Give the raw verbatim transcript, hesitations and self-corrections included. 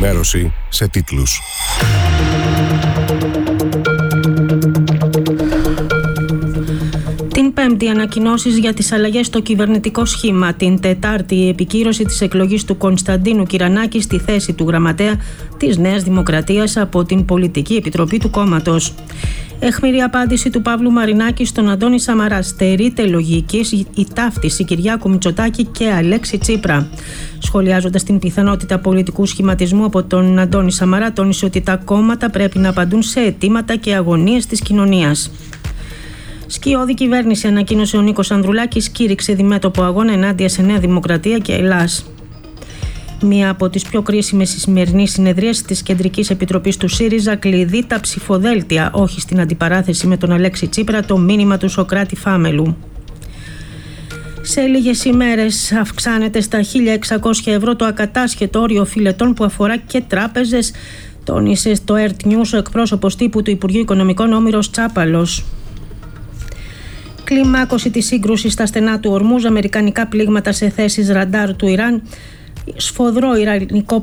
ενημέρωση σε τίτλους. Την Πέμπτη, ανακοινώσεις για τις αλλαγές στο κυβερνητικό σχήμα. Την Τετάρτη, η επικύρωση της εκλογής του Κωνσταντίνου Κυρανάκη στη θέση του γραμματέα της Νέας Δημοκρατίας από την Πολιτική Επιτροπή του κόμματος. Αιχμηρή απάντηση του Παύλου Μαρινάκη στον Αντώνη Σαμαρά. Στερείται λογικής η ταύτιση Κυριάκου Μητσοτάκη και Αλέξη Τσίπρα. Σχολιάζοντας την πιθανότητα πολιτικού σχηματισμού από τον Αντώνη Σαμαρά, τόνισε ότι τα κόμματα πρέπει να απαντούν σε αιτήματα και αγωνίες της κοινωνίας. Σκιώδη κυβέρνηση, ανακοίνωσε ο Νίκος Ανδρουλάκης, κήρυξε διμέτωπο αγώνα ενάντια σε Νέα Δημοκρατία και Ελλάς. Μία από τις πιο κρίσιμες στη σημερινή συνεδρίαση της Κεντρικής Επιτροπής του ΣΥΡΙΖΑ, κλειδί τα ψηφοδέλτια, όχι στην αντιπαράθεση με τον Αλέξη Τσίπρα, το μήνυμα του Σωκράτη Φάμελου. Σε λίγες ημέρες αυξάνεται στα χίλια εξακόσια ευρώ το ακατάσχετο όριο φιλετών που αφορά και τράπεζες, τόνισε στο Earth News ο εκπρόσωπος τύπου του Υπουργείου Οικονομικών Όμηρος Τσάπαλος. Κλιμάκωση της σύγκρουσης στα στενά του Ορμούζ, αμερικανικά πλήγματα σε θέσεις ραντάρ του Ιράν, σφοδρό ιρανικό